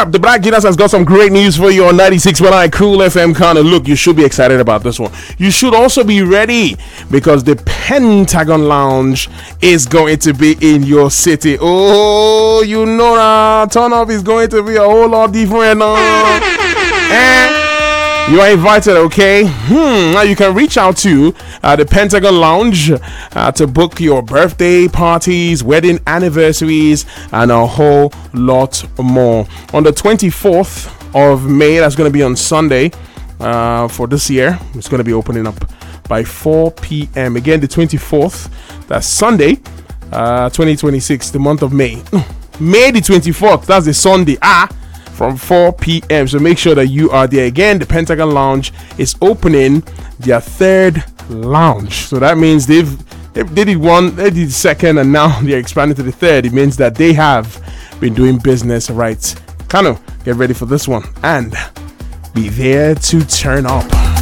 up, the Black Genius has got some great news for you on 96.9 Cool FM Kano. Look, you should be excited about this one. You should also be ready because the Pentagon Lounge is going to be in your city. Oh, you know that turn up is going to be a whole lot different. You are invited, okay? Now you can reach out to the Pentagon Lounge to book your birthday parties, wedding anniversaries, and a whole lot more. On the 24th of May, that's going to be on Sunday for this year. It's going to be opening up by 4 p.m. Again, the 24th, that's Sunday, 2026, the month of May. May the 24th, that's the Sunday. From 4 p.m. So make sure that you are there. Again, the Pentagon Lounge is opening their third lounge. So that means they did one, they did second, and now they're expanding to the third. It means that they have been doing business right. Kano, get ready for this one and be there to turn up.